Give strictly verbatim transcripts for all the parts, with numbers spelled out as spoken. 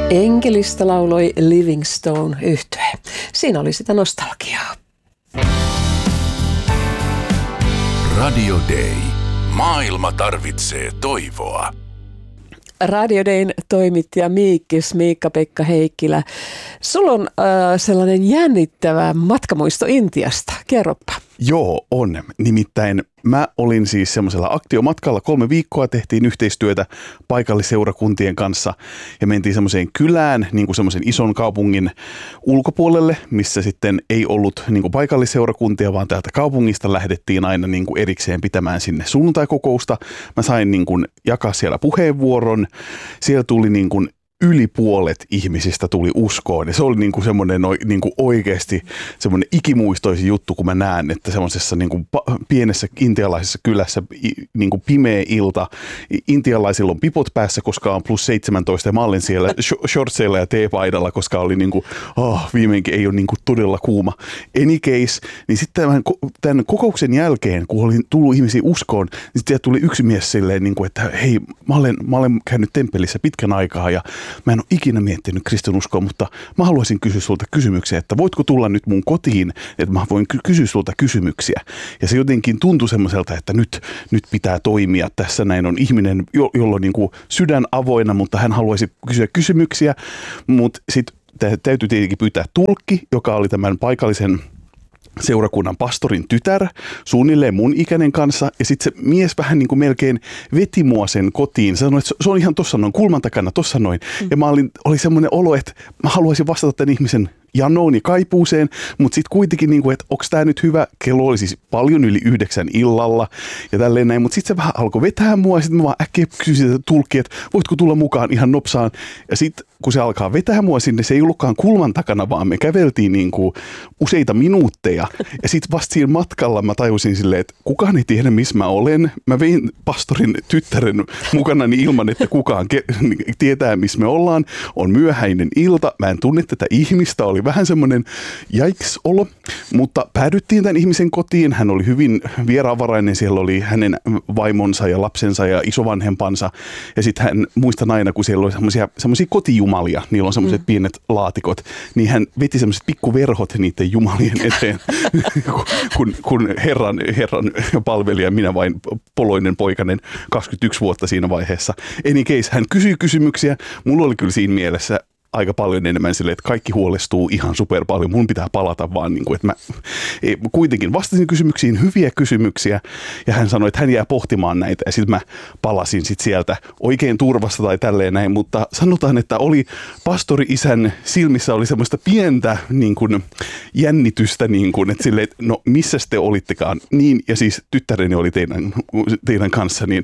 Enkelistä lauloi Livingstone -yhtye. Siinä oli sitä nostalgiaa. Radio Day. Maailma tarvitsee toivoa. Radio Dayn toimittaja Miikkis, Miikka-Pekka Heikkilä. Sulla on äh, sellainen jännittävä matkamuisto Intiasta. Kerropa. Joo, on. Nimittäin mä olin siis semmoisella aktiomatkalla. Kolme viikkoa tehtiin yhteistyötä paikallisseurakuntien kanssa ja mentiin semmoiseen kylään, niin kuin semmoisen ison kaupungin ulkopuolelle, missä sitten ei ollut niin kuin paikallisseurakuntia, vaan täältä kaupungista lähdettiin aina niin kuin erikseen pitämään sinne sunnuntaikokousta. Mä sain niin kuin jakaa siellä puheenvuoron. Siellä tuli niin kuin yli puolet ihmisistä tuli uskoon ja se oli niinku semmoinen niinku oikeasti semmoinen ikimuistoisin juttu, kun mä näen, että semmoisessa niinku pienessä intialaisessa kylässä niinku pimeä ilta, intialaisilla on pipot päässä, koska on plus seitsemäntoista ja mä olin siellä shortseilla ja teepaidalla, koska oli niinku, oh, viimeinkin ei ole niinku todella kuuma. Any case, niin sitten tämän, tämän kokouksen jälkeen, kun oli tullut ihmisiä uskoon, niin sitten tuli yksi mies silleen, niinku, että hei, mä olen, mä olen käynyt temppelissä pitkän aikaa ja mä en ole ikinä miettinyt kristinuskoa, mutta mä haluaisin kysyä sulta kysymyksiä, että voitko tulla nyt mun kotiin, että mä voin ky- kysyä sulta kysymyksiä. Ja se jotenkin tuntui semmoiselta, että nyt, nyt pitää toimia. Tässä näin on ihminen, jo- jolla on niin kuin sydän avoinna, mutta hän haluaisi kysyä kysymyksiä. Mutta sitten täytyy tietenkin pyytää tulkki, joka oli tämän paikallisen seurakunnan pastorin tytär, suunnilleen mun ikäinen kanssa, ja sitten se mies vähän niin kuin melkein veti mua sen kotiin. Sanoi, että se on ihan tuossa noin, kulman takana, tuossa noin. Mm. Ja mä olin, oli semmoinen olo, että mä haluaisin vastata tämän ihmisen janoon ja kaipuuseen, mutta sitten kuitenkin, niin kuin, että onko tämä nyt hyvä, kello oli siis paljon yli yhdeksän illalla ja tälleen näin, mutta sitten se vähän alkoi vetää mua ja sitten mä vaan äkkiä kysyin sitä tulkkia, että voitko tulla mukaan ihan nopsaan ja sitten kun se alkaa vetää mua sinne, se ei ollutkaan kulman takana, vaan me käveltiin niin kuin useita minuutteja ja sitten vasta siinä matkalla mä tajusin silleen, että kukaan ei tiedä missä mä olen, mä vein pastorin tyttären mukanani ilman, että kukaan ke- tietää missä me ollaan, on myöhäinen ilta, mä en tunne tätä ihmistä, oli vähän semmoinen jaiks-olo, mutta päädyttiin tämän ihmisen kotiin. Hän oli hyvin vieraanvarainen. Siellä oli hänen vaimonsa ja lapsensa ja isovanhempansa. Ja sitten hän, muistan aina, kun siellä oli semmoisia, semmoisia kotijumalia, niillä on semmoiset mm. pienet laatikot, niin hän veti semmoiset pikkuverhot niiden jumalien eteen, kun, kun herran, herran palvelija, minä vain poloinen poikainen, kaksikymmentäyksi vuotta siinä vaiheessa. Any case, hän kysyi kysymyksiä. Mulla oli kyllä siinä mielessä aika paljon enemmän silleen, että kaikki huolestuu ihan super paljon. Mun pitää palata vaan, niin kuin, että mä kuitenkin vastasin kysymyksiin, hyviä kysymyksiä, ja hän sanoi, että hän jää pohtimaan näitä, ja sitten mä palasin sit sieltä oikein turvasta tai tälleen näin, mutta sanotaan, että oli pastori-isän silmissä oli semmoista pientä niin kuin, jännitystä, niin kuin, että silleen, että no missä te olittekaan, niin, ja siis tyttäreni oli teidän, teidän kanssa, niin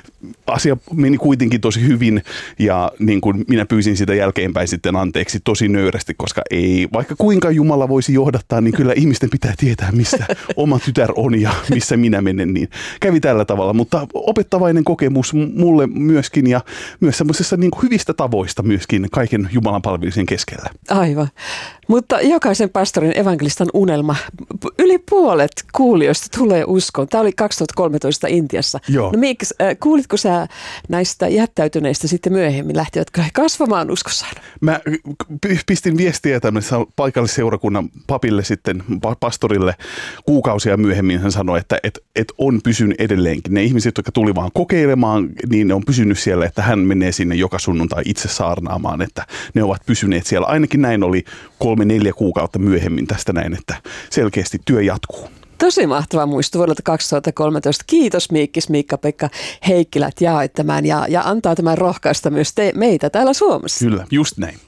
asia meni kuitenkin tosi hyvin, ja niin kuin minä pyysin sitä jälkeenpäin sitten anteeksi tosi nöyrästi, koska ei, vaikka kuinka Jumala voisi johdattaa, niin kyllä ihmisten pitää tietää, missä oma tytär on ja missä minä menen, niin kävi tällä tavalla, mutta opettavainen kokemus mulle myöskin ja myös semmoisessa niin kuin hyvistä tavoista myöskin kaiken Jumalan palvelusen keskellä. Aivan, mutta jokaisen pastorin evankelistan unelma, yli puolet kuulijoista tulee uskoon. Tämä oli kaksituhattakolmetoista Intiassa. Joo. No Miiks, kuulitko sä näistä jättäytyneistä sitten myöhemmin, lähtivätkö he kasvamaan uskossaan? Mä pistin viestiä tämmöisessä paikallisseurakunnan papille sitten, pastorille kuukausia myöhemmin. Hän sanoi, että et, et on pysynyt edelleenkin. Ne ihmiset, jotka tuli vaan kokeilemaan, niin ne on pysynyt siellä, että hän menee sinne joka sunnuntai itse saarnaamaan, että ne ovat pysyneet siellä. Ainakin näin oli kolme, neljä kuukautta myöhemmin tästä näin, että selkeästi työ jatkuu. Tosi mahtava muisto vuodelta kaksituhattakolmetoista. Kiitos Miikkis, Miikka-Pekka Heikkilä, että jaoit tämän ja, ja antaa tämän rohkaista myös te, meitä täällä Suomessa. Kyllä, just näin.